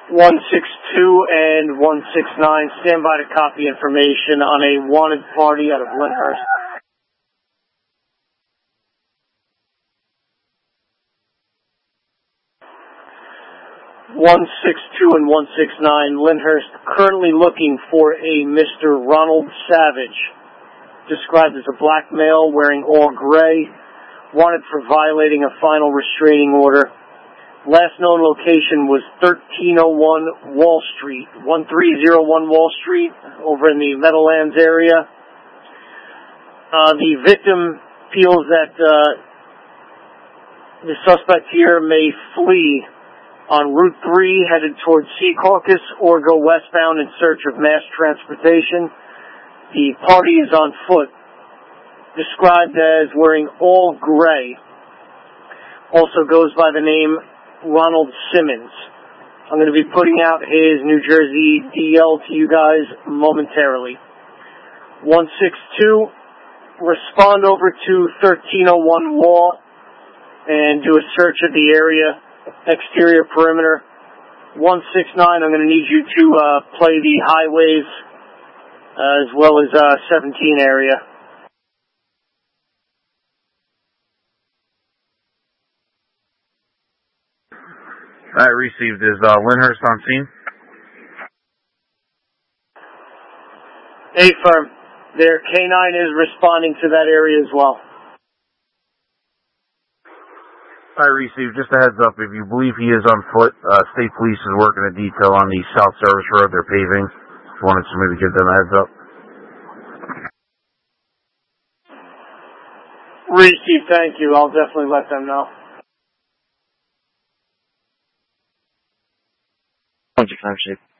162 and 169, stand by to copy information on a wanted party out of Lyndhurst. (162 and 169, Lyndhurst, currently looking for a Mr. Ronald Savage, described as a black male wearing all gray, wanted for violating a final restraining order. Last known location was 1301 Wall Street, 1301 Wall Street, over in the Meadowlands area. The victim feels that the suspect here may flee on Route 3 headed towards Secaucus or go westbound in search of mass transportation. The party is on foot, described as wearing all gray. Also goes by the name Ronald Simmons. I'm going to be putting out his New Jersey DL to you guys momentarily. 162, respond over to 1301 Wall and do a search of the area, exterior perimeter. 169, I'm going to need you to play the highways as well as 17 area. I received. Is Lyndhurst on scene? Affirm. Their K-9 is responding to that area as well. I received. Just a heads up, if you believe he is on foot, State Police is working a detail on the South Service Road. They're paving. Just wanted to maybe give them a heads up. Received, thank you. I'll definitely let them know. 169,